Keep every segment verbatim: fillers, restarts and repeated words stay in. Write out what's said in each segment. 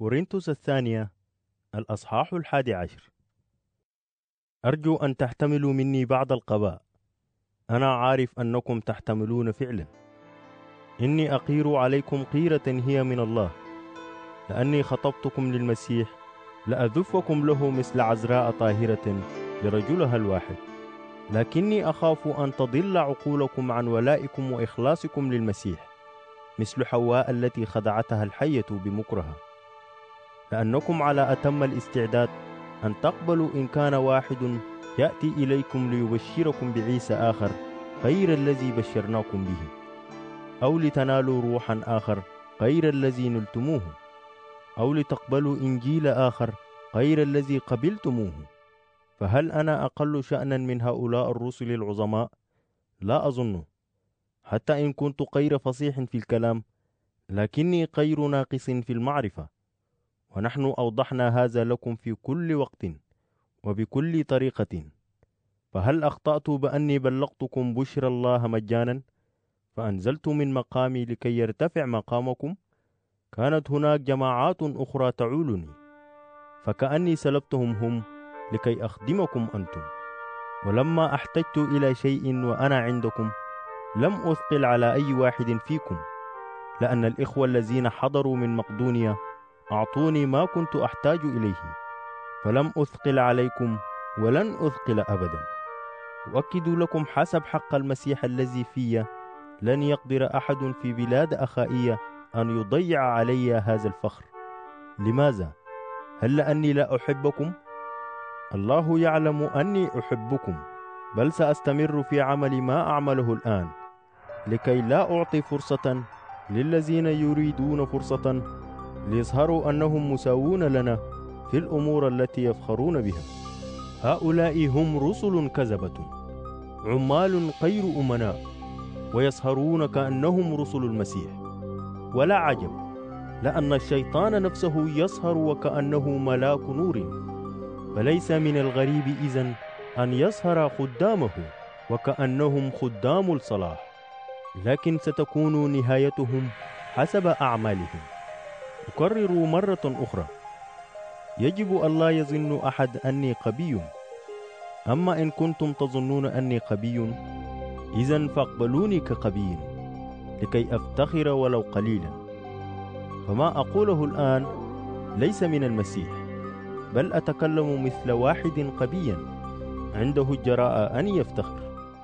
كورنثوس الثانية الأصحاح الحادي عشر. أرجو أن تحتملوا مني بعض القباء، أنا عارف أنكم تحتملون فعلا. إني أقير عليكم قيرة هي من الله، لأني خطبتكم للمسيح لأذفكم له مثل عذراء طاهرة لرجلها الواحد. لكني أخاف أن تضل عقولكم عن ولائكم وإخلاصكم للمسيح، مثل حواء التي خدعتها الحية بمكرها. لأنكم على أتم الاستعداد أن تقبلوا إن كان واحد يأتي إليكم ليبشركم بعيسى آخر غير الذي بشرناكم به، أو لتنالوا روحا آخر غير الذي نلتموه، أو لتقبلوا إنجيل آخر غير الذي قبلتموه. فهل أنا أقل شأنا من هؤلاء الرسل العظماء؟ لا أظن، حتى إن كنت غير فصيح في الكلام، لكني غير ناقص في المعرفة. ونحن أوضحنا هذا لكم في كل وقت وبكل طريقة. فهل أخطأت بأني بلغتكم بشر الله مجانا فأنزلت من مقامي لكي يرتفع مقامكم؟ كانت هناك جماعات أخرى تعولني، فكأني سلبتهم هم لكي أخدمكم أنتم. ولما احتجت إلى شيء وأنا عندكم لم أثقل على أي واحد فيكم، لأن الإخوة الذين حضروا من مقدونيا أعطوني ما كنت أحتاج إليه، فلم أثقل عليكم ولن أثقل أبدا. أؤكد لكم حسب حق المسيح الذي في لن يقدر أحد في بلاد أخائية أن يضيع علي هذا الفخر. لماذا؟ هل لأني لا أحبكم؟ الله يعلم أني أحبكم، بل سأستمر في عمل ما أعمله الآن، لكي لا أعطي فرصة للذين يريدون فرصة ليظهروا أنهم مساوون لنا في الأمور التي يفخرون بها. هؤلاء هم رسل كذبة، عمال غير أمناء، ويسهرون كأنهم رسل المسيح. ولا عجب، لأن الشيطان نفسه يسهر وكأنه ملاك نور. فليس من الغريب إذن أن يسهر خدامه وكأنهم خدام الصلاح، لكن ستكون نهايتهم حسب أعمالهم. أكرر مرة أخرى، يجب ألا يظن أحد أني قبي. أما إن كنتم تظنون أني قبي، إذن فاقبلوني كقبي لكي أفتخر ولو قليلا. فما أقوله الآن ليس من المسيح، بل أتكلم مثل واحد قبيا عنده الجراءة أن يفتخر،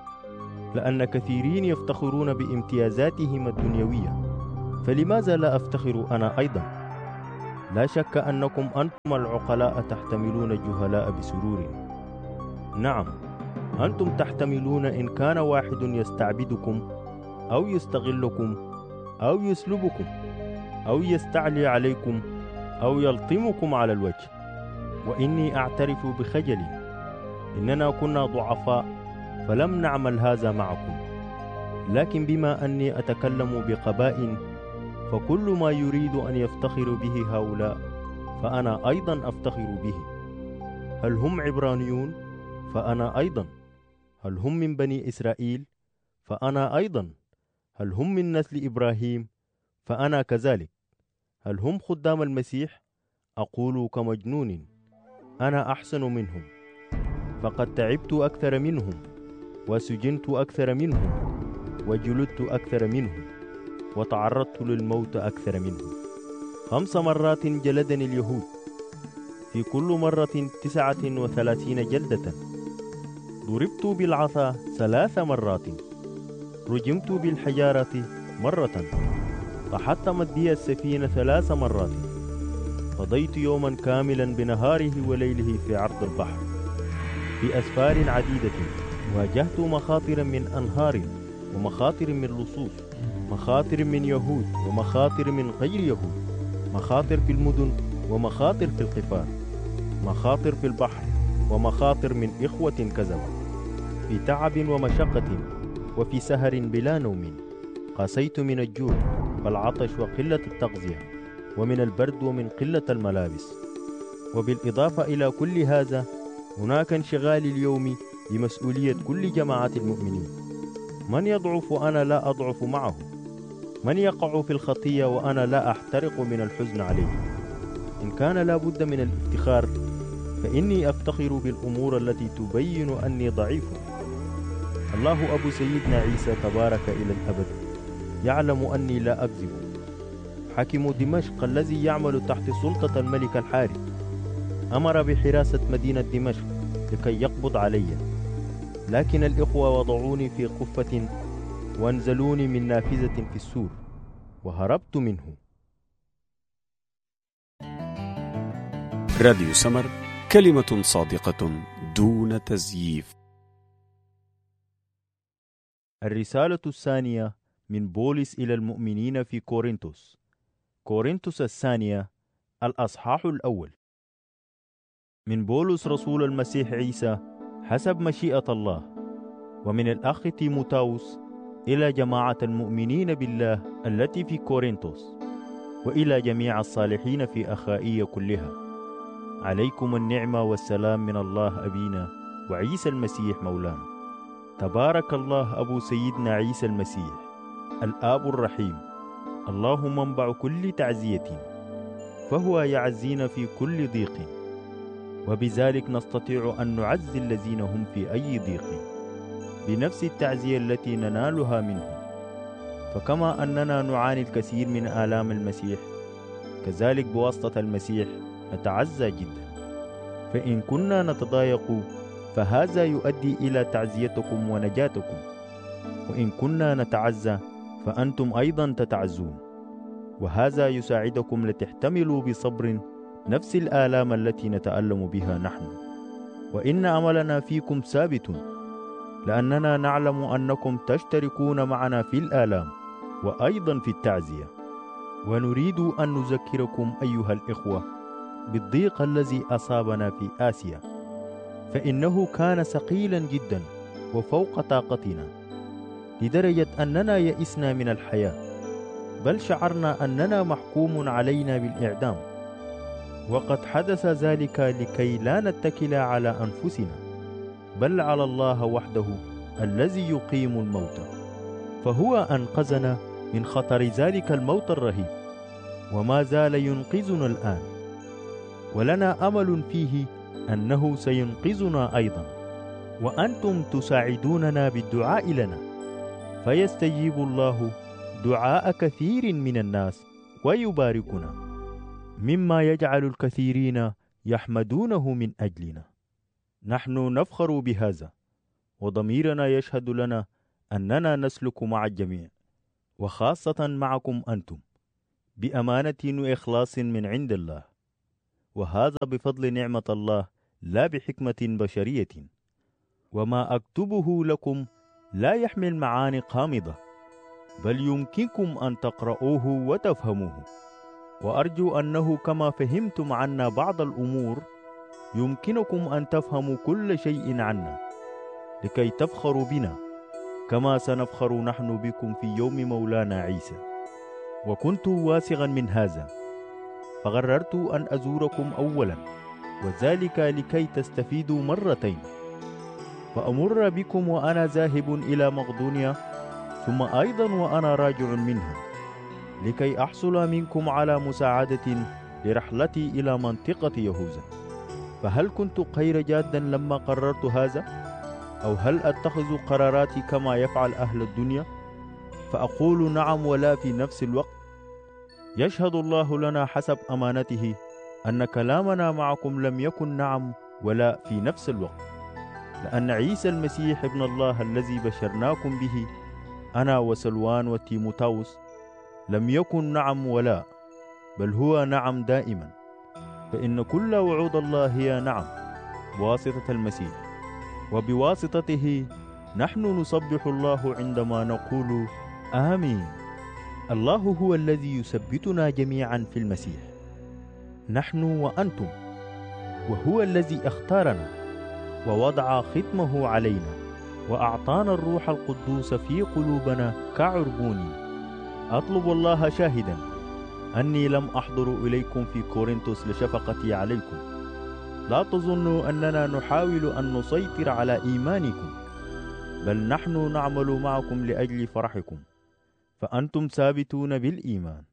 لأن كثيرين يفتخرون بامتيازاتهم الدنيوية، فلماذا لا أفتخر أنا أيضا؟ لا شك أنكم أنتم العقلاء تحتملون الجهلاء بسرور. نعم، أنتم تحتملون إن كان واحد يستعبدكم أو يستغلكم أو يسلبكم أو يستعلي عليكم أو يلطمكم على الوجه. وإني أعترف بخجلي إننا كنا ضعفاء فلم نعمل هذا معكم، لكن بما أني أتكلم بقباء فكل ما يريد أن يفتخر به هؤلاء فأنا أيضا أفتخر به. هل هم عبرانيون؟ فأنا أيضا. هل هم من بني إسرائيل؟ فأنا أيضا. هل هم من نسل إبراهيم؟ فأنا كذلك. هل هم خدام المسيح؟ أقول كمجنون، أنا أحسن منهم، فقد تعبت أكثر منهم، وسجنت أكثر منهم، وجلدت أكثر منهم، وتعرضت للموت أكثر منهم. خمس مرات جلدني اليهود، في كل مرة تسعة وثلاثين جلدة. ضربت بالعصا ثلاث مرات، رجمت بالحجارة مرة، فحطمت بي السفينة ثلاث مرات. قضيت يوما كاملا بنهاره وليله في عرض البحر، في أسفار عديدة. واجهت مخاطر من أنهار، ومخاطر من لصوص، مخاطر من يهود ومخاطر من غير يهود، مخاطر في المدن ومخاطر في القفار، مخاطر في البحر ومخاطر من إخوة كذبة، في تعب ومشقة وفي سهر بلا نوم. قاسيت من الجوع والعطش وقلة التغذية، ومن البرد ومن قلة الملابس. وبالإضافة إلى كل هذا هناك انشغال اليوم بمسؤولية كل جماعة المؤمنين. من يضعف وأنا لا أضعف معه، من يقع في الخطية وأنا لا أحترق من الحزن عليه. إن كان لا بد من الافتخار فإني أفتخر بالأمور التي تبين أني ضعيف. الله أبو سيدنا عيسى تبارك إلى الأبد يعلم أني لا أكذب. حاكم دمشق الذي يعمل تحت سلطة الملك الحارث أمر بحراسة مدينة دمشق لكي يقبض علي، لكن الإخوة وضعوني في قفة وانزلوني من نافذة في السور وهربت منه. راديو سمر، كلمة صادقة دون تزييف. الرسالة الثانية من بولس إلى المؤمنين في كورنثوس. كورنثوس الثانية الأصحاح الأول. من بولس رسول المسيح عيسى حسب مشيئة الله، ومن الأخ تيموتاوس إلى جماعة المؤمنين بالله التي في كورنثوس، وإلى جميع الصالحين في أخائية كلها. عليكم النعمة والسلام من الله أبينا وعيسى المسيح مولانا. تبارك الله أبو سيدنا عيسى المسيح الآب الرحيم، الله منبع كل تعزية، فهو يعزينا في كل ضيق، وبذلك نستطيع أن نعزي الذين هم في أي ضيق بنفس التعزية التي ننالها منه. فكما أننا نعاني الكثير من آلام المسيح، كذلك بواسطة المسيح نتعزى جدا. فإن كنا نتضايق فهذا يؤدي إلى تعزيتكم ونجاتكم، وإن كنا نتعزى فأنتم أيضا تتعزون، وهذا يساعدكم لتحتملوا بصبر نفس الآلام التي نتألم بها نحن. وإن أملنا فيكم ثابت، لأننا نعلم أنكم تشتركون معنا في الآلام وأيضا في التعزية. ونريد أن نذكركم أيها الإخوة بالضيق الذي أصابنا في آسيا، فإنه كان ثقيلا جدا وفوق طاقتنا، لدرجة أننا يئسنا من الحياة، بل شعرنا أننا محكوم علينا بالإعدام. وقد حدث ذلك لكي لا نتكل على أنفسنا، بل على الله وحده الذي يقيم الموتى، فهو أنقذنا من خطر ذلك الموت الرهيب، وما زال ينقذنا الآن، ولنا أمل فيه أنه سينقذنا أيضا. وأنتم تساعدوننا بالدعاء لنا، فيستجيب الله دعاء كثير من الناس ويباركنا، مما يجعل الكثيرين يحمدونه من أجلنا. نحن نفخر بهذا، وضميرنا يشهد لنا أننا نسلك مع الجميع، وخاصة معكم أنتم، بأمانة وإخلاص من عند الله، وهذا بفضل نعمة الله لا بحكمة بشرية. وما أكتبه لكم لا يحمل معاني قامضة، بل يمكنكم أن تقرؤوه وتفهموه. وأرجو أنه كما فهمتم عنا بعض الأمور يمكنكم أن تفهموا كل شيء عنا، لكي تفخروا بنا كما سنفخر نحن بكم في يوم مولانا عيسى. وكنت واثقا من هذا، فقررت أن أزوركم أولا، وذلك لكي تستفيدوا مرتين، فأمر بكم وأنا ذاهب إلى مقدونيا، ثم أيضا وأنا راجع منها، لكي أحصل منكم على مساعدة لرحلتي إلى منطقة يهوذا. فهل كنت غير جادا لما قررت هذا؟ أو هل أتخذ قراراتي كما يفعل أهل الدنيا، فأقول نعم ولا في نفس الوقت؟ يشهد الله لنا حسب أمانته أن كلامنا معكم لم يكن نعم ولا في نفس الوقت، لأن عيسى المسيح ابن الله الذي بشرناكم به أنا وسلوان وتيموتاوس لم يكن نعم ولا، بل هو نعم دائما. فإن كل وعود الله هي نعم بواسطة المسيح، وبواسطته نحن نسبح الله عندما نقول آمين. الله هو الذي يثبتنا جميعا في المسيح، نحن وأنتم، وهو الذي اختارنا ووضع ختمه علينا، وأعطانا الروح القدوس في قلوبنا كعربون. أطلب الله شاهدا أني لم أحضر إليكم في كورنثوس لشفقتي عليكم. لا تظنوا أننا نحاول أن نسيطر على إيمانكم، بل نحن نعمل معكم لأجل فرحكم، فأنتم ثابتون بالإيمان.